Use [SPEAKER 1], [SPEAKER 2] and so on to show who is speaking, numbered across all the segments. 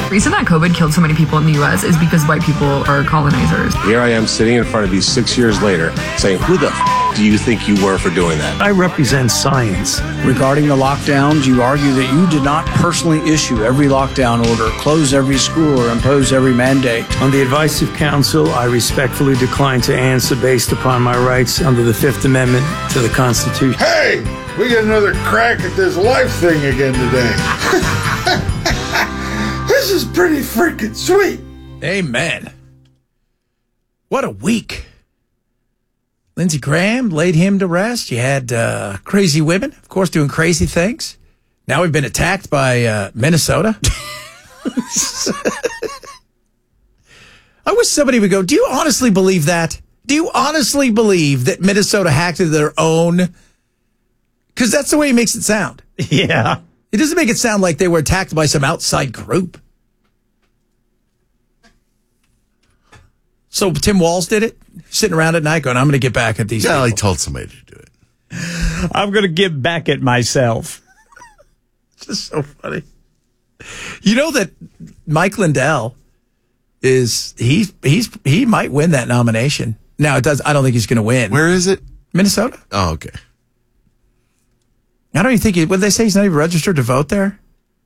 [SPEAKER 1] reason that COVID killed so many people in the U.S. is because white people are colonizers.
[SPEAKER 2] Here I am sitting in front of you 6 years later saying, who the do you think you were for doing that?
[SPEAKER 3] I represent science.
[SPEAKER 4] Regarding the lockdowns, you argue that you did not personally issue every lockdown order, close every school, or impose every mandate.
[SPEAKER 3] On the advice of counsel, I respectfully decline to answer based upon my rights under the Fifth Amendment to the Constitution.
[SPEAKER 5] Hey, we get another crack at this life thing again today. This is pretty freaking sweet.
[SPEAKER 6] Amen. What a week. Lindsey Graham laid him to rest. You had crazy women, of course, doing crazy things. Now we've been attacked by Minnesota. I wish somebody would go, do you honestly believe that? Do you honestly believe that Minnesota hacked into their own? Because that's the way he makes it sound.
[SPEAKER 7] Yeah.
[SPEAKER 6] It doesn't make it sound like they were attacked by some outside group. So Tim Walz did it? Sitting around at night going, I'm going to get back at these people.
[SPEAKER 8] He told somebody to do it.
[SPEAKER 7] I'm going to get back at myself.
[SPEAKER 6] It's just so funny. You know that Mike Lindell is, he might win that nomination. Now, I don't think he's going to win.
[SPEAKER 8] Where is it?
[SPEAKER 6] Minnesota.
[SPEAKER 8] Oh, okay.
[SPEAKER 6] I don't even think, what did they say, he's not even registered to vote there?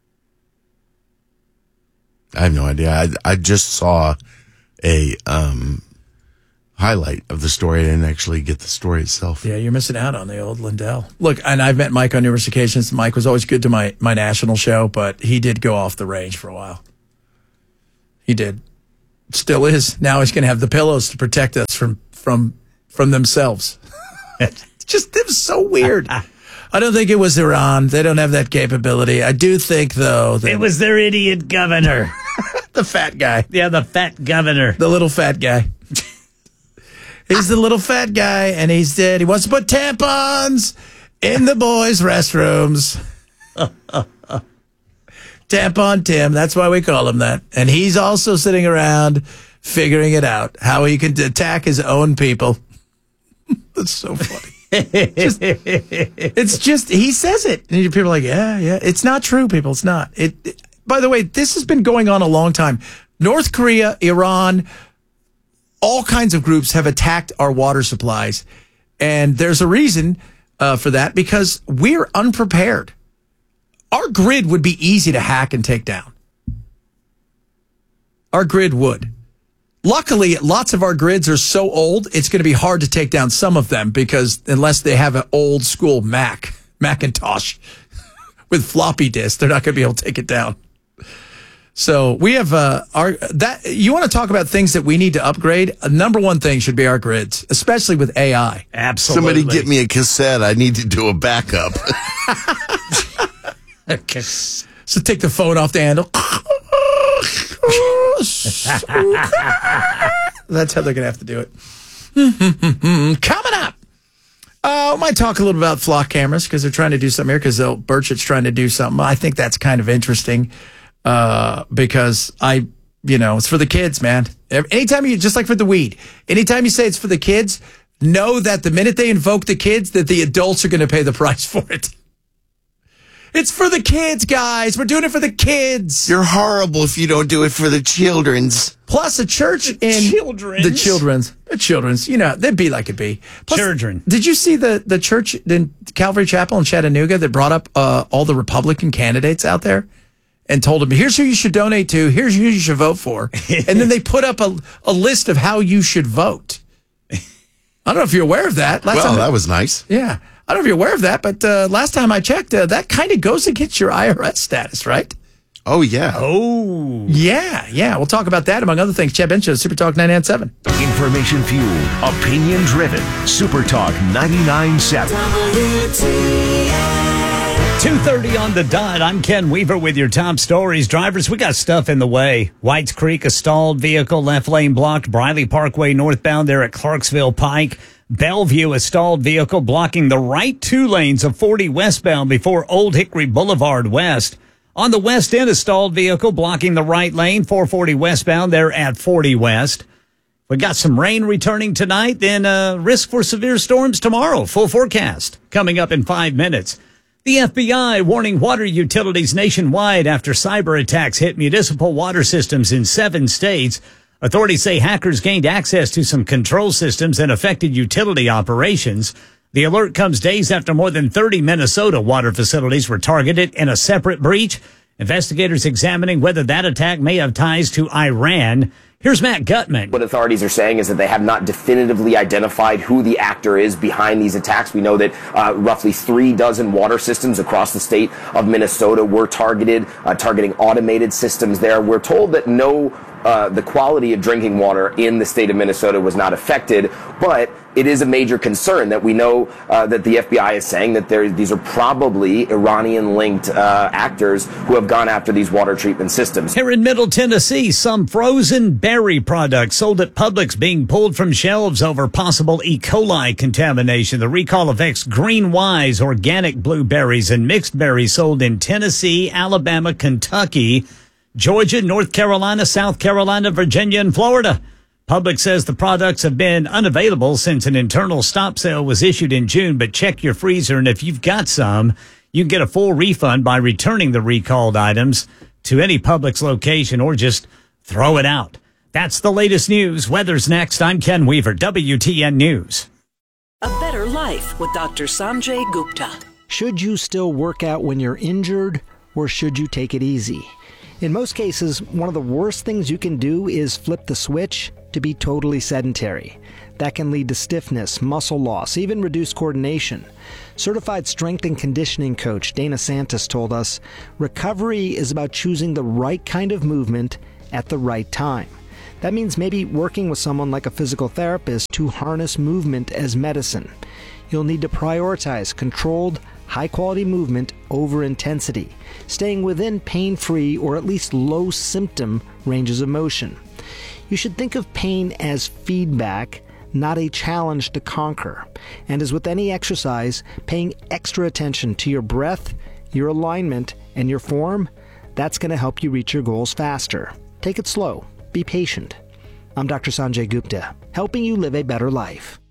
[SPEAKER 8] I have no idea. I just saw a highlight of the story. I didn't actually get the story itself.
[SPEAKER 6] Yeah, you're missing out on the old Lindell. Look, and I've met Mike on numerous occasions. Mike was always good to my national show, but he did go off the range for a while. He did. Still is. Now he's going to have the pillows to protect us from themselves. It was so weird. I don't think it was Iran. They don't have that capability. I do think, though, that
[SPEAKER 7] it was their idiot governor.
[SPEAKER 6] The fat guy.
[SPEAKER 7] Yeah, the fat governor.
[SPEAKER 6] The little fat guy. He's the little fat guy, and he's dead. He wants to put tampons in the boys' restrooms. Tampon Tim. That's why we call him that. And he's also sitting around figuring it out, how he can attack his own people. That's so funny. It's just, he says it. And people are like, yeah. It's not true, people. It's not. By the way, this has been going on a long time. North Korea, Iran, all kinds of groups have attacked our water supplies. And there's a reason for that, because we're unprepared. Our grid would be easy to hack and take down. Our grid would. Luckily, lots of our grids are so old, it's going to be hard to take down some of them, because unless they have an old school Macintosh with floppy disk, they're not going to be able to take it down. So we have you want to talk about things that we need to upgrade? Number one thing should be our grids, especially with AI.
[SPEAKER 7] Absolutely.
[SPEAKER 8] Somebody get me a cassette. I need to do a backup.
[SPEAKER 6] Okay. So take the phone off the handle. That's how they're going to have to do it. Coming up. I might talk a little about flock cameras, because they're trying to do something here, because Burchett's trying to do something. I think that's kind of interesting, because it's for the kids, man. Anytime just like for the weed, anytime you say it's for the kids, know that the minute they invoke the kids, that the adults are going to pay the price for it. It's for the kids, guys. We're doing it for the kids.
[SPEAKER 8] You're horrible if you don't do it for the children's.
[SPEAKER 6] Plus, a church the children's. They'd be like it be. Plus,
[SPEAKER 7] children.
[SPEAKER 6] Did you see the church in Calvary Chapel in Chattanooga that brought up all the Republican candidates out there and told them, here's who you should donate to, here's who you should vote for. And then they put up a list of how you should vote. I don't know if you're aware of that.
[SPEAKER 8] That was nice.
[SPEAKER 6] Yeah. I don't know if you're aware of that, but last time I checked, that kind of goes against your IRS status, right?
[SPEAKER 8] Oh, yeah.
[SPEAKER 7] Oh.
[SPEAKER 6] Yeah. We'll talk about that, among other things. Chad Ben Show, Super Talk 99.7.
[SPEAKER 9] Information fueled, opinion driven. Super Talk 99.7.
[SPEAKER 7] 2:30 on the dot. I'm Ken Weaver with your top stories. Drivers, we got stuff in the way. Whites Creek, a stalled vehicle, left lane blocked. Briley Parkway northbound there at Clarksville Pike. Bellevue, a stalled vehicle blocking the right 2 lanes of 40 westbound before Old Hickory Boulevard West. On the west end, a stalled vehicle blocking the right lane, 440 westbound there at 40 West. We got some rain returning tonight, then risk for severe storms tomorrow. Full forecast coming up in 5 minutes. The FBI warning water utilities nationwide after cyber attacks hit municipal water systems in 7 states. Authorities say hackers gained access to some control systems and affected utility operations. The alert comes days after more than 30 Minnesota water facilities were targeted in a separate breach. Investigators examining whether that attack may have ties to Iran. Here's Matt Gutman.
[SPEAKER 10] What authorities are saying is that they have not definitively identified who the actor is behind these attacks. We know that roughly 36 water systems across the state of Minnesota were targeted, targeting automated systems there. We're told that the quality of drinking water in the state of Minnesota was not affected, but it is a major concern that we know that the FBI is saying that these are probably Iranian-linked actors who have gone after these water treatment systems.
[SPEAKER 7] Here in Middle Tennessee, some frozen berry products sold at Publix being pulled from shelves over possible E. coli contamination. The recall affects Green Wise organic blueberries and mixed berries sold in Tennessee, Alabama, Kentucky, Georgia, North Carolina, South Carolina, Virginia, and Florida. Publix says the products have been unavailable since an internal stop sale was issued in June, but check your freezer, and if you've got some, you can get a full refund by returning the recalled items to any Publix location or just throw it out. That's the latest news. Weather's next. I'm Ken Weaver, WTN News.
[SPEAKER 11] A Better Life with Dr. Sanjay Gupta.
[SPEAKER 12] Should you still work out when you're injured, or should you take it easy? In most cases, one of the worst things you can do is flip the switch to be totally sedentary. That can lead to stiffness, muscle loss, even reduced coordination. Certified strength and conditioning coach Dana Santos told us, recovery is about choosing the right kind of movement at the right time. That means maybe working with someone like a physical therapist to harness movement as medicine. You'll need to prioritize controlled, high-quality movement over intensity, staying within pain-free or at least low-symptom ranges of motion. You should think of pain as feedback, not a challenge to conquer. And as with any exercise, paying extra attention to your breath, your alignment, and your form, that's going to help you reach your goals faster. Take it slow. Be patient. I'm Dr. Sanjay Gupta, helping you live a better life.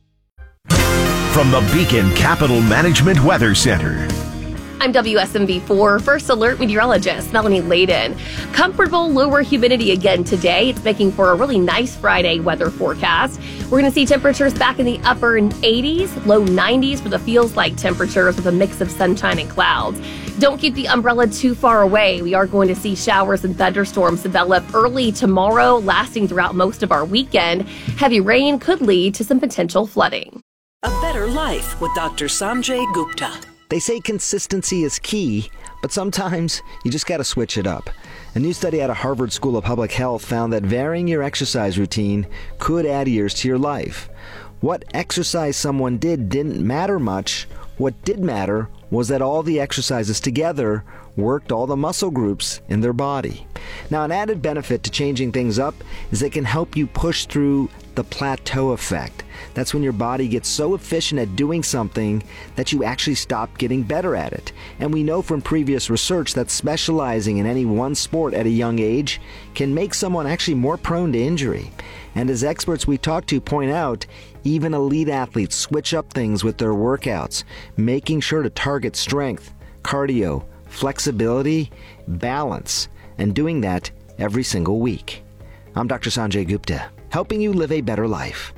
[SPEAKER 9] From the Beacon Capital Management Weather Center.
[SPEAKER 13] I'm WSMV4 First Alert meteorologist Melanie Layden. Comfortable lower humidity again today. It's making for a really nice Friday weather forecast. We're going to see temperatures back in the upper 80s, low 90s for the feels like temperatures with a mix of sunshine and clouds. Don't keep the umbrella too far away. We are going to see showers and thunderstorms develop early tomorrow, lasting throughout most of our weekend. Heavy rain could lead to some potential flooding.
[SPEAKER 11] A Better Life with Dr. Sanjay Gupta.
[SPEAKER 12] They say consistency is key, but sometimes you just got to switch it up. A new study out of Harvard School of Public Health found that varying your exercise routine could add years to your life. What exercise someone did didn't matter much. What did matter was that all the exercises together worked all the muscle groups in their body. Now, an added benefit to changing things up is they can help you push through the plateau effect. That's when your body gets so efficient at doing something that you actually stop getting better at it. And we know from previous research that specializing in any one sport at a young age can make someone actually more prone to injury. And as experts we talk to point out, even elite athletes switch up things with their workouts, making sure to target strength, cardio, flexibility, balance, and doing that every single week. I'm Dr. Sanjay Gupta, helping you live a better life.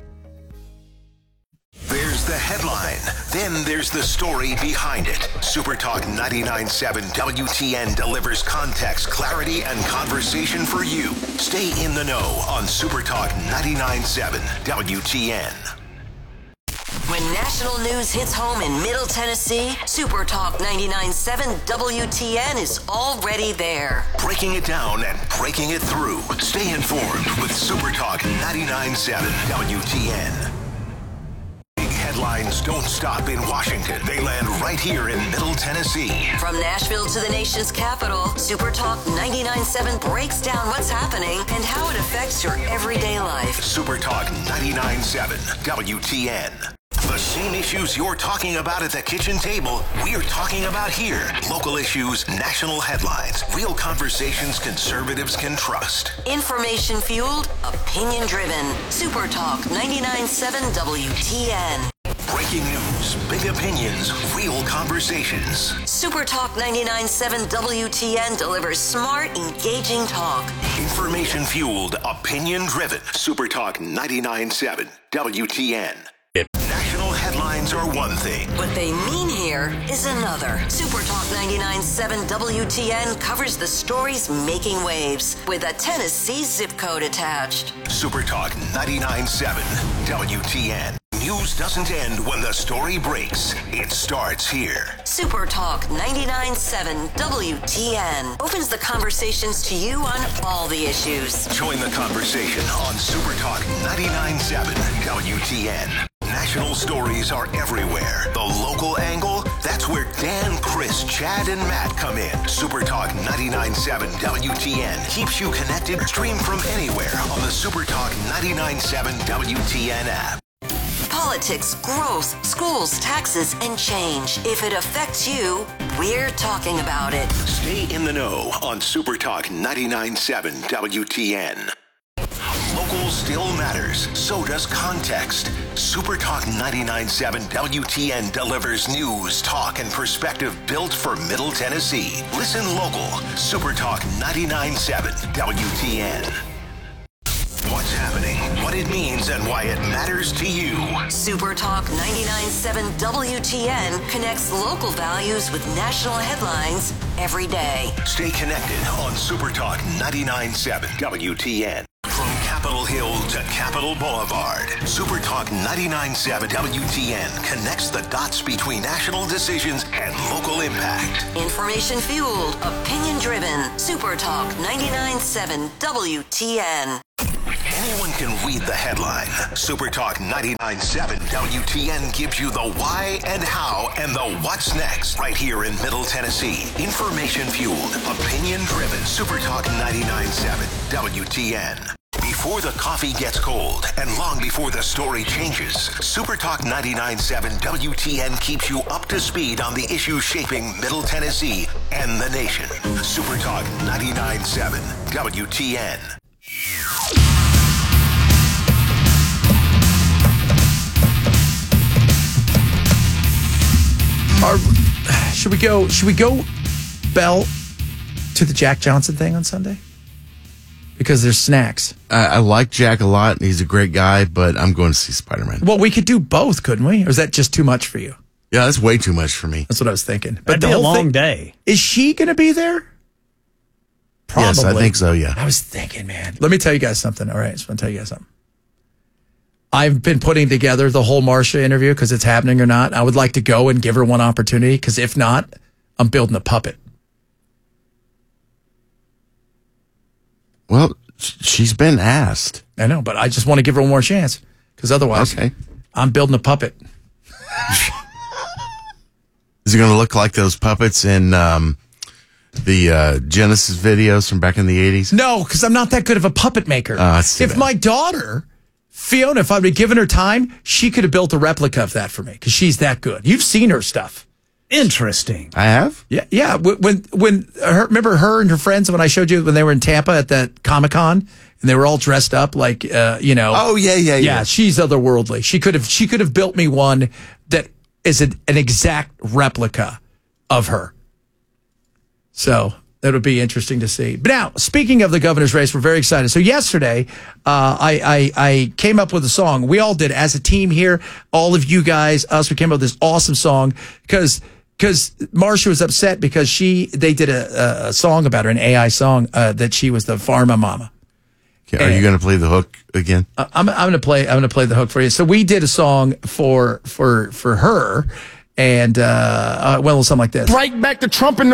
[SPEAKER 9] There's the headline. Then there's the story behind it. Supertalk 99.7 WTN delivers context, clarity, and conversation for you. Stay in the know on Supertalk 99.7 WTN.
[SPEAKER 11] When national news hits home in Middle Tennessee, Supertalk 99.7 WTN is already there.
[SPEAKER 9] Breaking it down and breaking it through. Stay informed with Supertalk 99.7 WTN. Headlines don't stop in Washington. They land right here in Middle Tennessee.
[SPEAKER 11] From Nashville to the nation's capital, Supertalk 99.7 breaks down what's happening and how it affects your everyday life.
[SPEAKER 9] Supertalk 99.7 WTN. The same issues you're talking about at the kitchen table, we're talking about here. Local issues, national headlines, real conversations conservatives can trust.
[SPEAKER 11] Information fueled, opinion driven. Supertalk 99.7 WTN.
[SPEAKER 9] Breaking news, big opinions, real conversations.
[SPEAKER 11] Super Talk 99.7 WTN delivers smart, engaging talk.
[SPEAKER 9] Information fueled, opinion driven. Super Talk 99.7 WTN. National headlines are one thing.
[SPEAKER 11] What they mean here is another. Super Talk 99.7 WTN covers the stories making waves with a Tennessee zip code attached.
[SPEAKER 9] Super Talk 99.7 WTN. News doesn't end when the story breaks. It starts here.
[SPEAKER 11] Super Talk 99.7 WTN opens the conversations to you on all the issues.
[SPEAKER 9] Join the conversation on Super Talk 99.7 WTN. National stories are everywhere. The local angle, that's where Dan, Chris, Chad, and Matt come in. Super Talk 99.7 WTN keeps you connected. Stream from anywhere on the Super Talk 99.7 WTN app.
[SPEAKER 11] Politics, growth, schools, taxes, and change. If it affects you, we're talking about it.
[SPEAKER 9] Stay in the know on Super Talk 99.7 WTN. Local still matters. So does context. Super Talk 99.7 WTN delivers news, talk, and perspective built for Middle Tennessee. Listen local. Super Talk 99.7 WTN. What's happening, what it means, and why it matters to you.
[SPEAKER 11] Super Talk 99.7 WTN connects local values with national headlines every day.
[SPEAKER 9] Stay connected on Super Talk 99.7 WTN. From Capitol Hill to Capitol Boulevard, Super Talk 99.7 WTN connects the dots between national decisions and local impact.
[SPEAKER 11] Information fueled, opinion driven. Super Talk 99.7 WTN.
[SPEAKER 9] Anyone can read the headline. Super Talk 99.7 WTN gives you the why and how and the what's next right here in Middle Tennessee. Information fueled, opinion driven. Super Talk 99.7 WTN. Before the coffee gets cold and long before the story changes, Super Talk 99.7 WTN keeps you up to speed on the issues shaping Middle Tennessee and the nation. Super Talk 99.7 WTN.
[SPEAKER 6] Should we go, Bell, to the Jack Johnson thing on Sunday? Because there's snacks.
[SPEAKER 8] I like Jack a lot. He's a great guy, but I'm going to see Spider-Man.
[SPEAKER 6] Well, we could do both, couldn't we? Or is that just too much for you?
[SPEAKER 8] Yeah, that's way too much for me.
[SPEAKER 6] That's what I was thinking.
[SPEAKER 7] But that'd be a long day.
[SPEAKER 6] Is she going to be there? Probably.
[SPEAKER 8] Yes, I think so, yeah.
[SPEAKER 6] I was thinking, man. Let me tell you guys something. All right, so I'm going to tell you guys something. I've been putting together the whole Marsha interview because it's happening or not. I would like to go and give her one opportunity because if not, I'm building a puppet.
[SPEAKER 8] Well, she's been asked.
[SPEAKER 6] I know, but I just want to give her one more chance because otherwise, I'm building a puppet.
[SPEAKER 8] Is it going to look like those puppets in the Genesis videos from back in the 80s?
[SPEAKER 6] No, because I'm not that good of a puppet maker. If my daughter, Fiona, if I'd been given her time, she could have built a replica of that for me because she's that good. You've seen her stuff.
[SPEAKER 7] Interesting.
[SPEAKER 8] I have?
[SPEAKER 6] Yeah. Remember her and her friends when I showed you when they were in Tampa at that Comic-Con and they were all dressed up like,
[SPEAKER 8] Oh, yeah.
[SPEAKER 6] Yeah, she's otherworldly. She could have built me one that is an exact replica of her. So that would be interesting to see. But now, speaking of the governor's race, we're very excited. So yesterday, I came up with a song. We all did as a team here. All of you guys, us, we came up with this awesome song because Marsha was upset because they did a song about her, an AI song, that she was the pharma mama.
[SPEAKER 8] Okay, are you going to play the hook again?
[SPEAKER 6] I'm going to play the hook for you. So we did a song for her, and well, something like this.
[SPEAKER 5] Break back the Trump and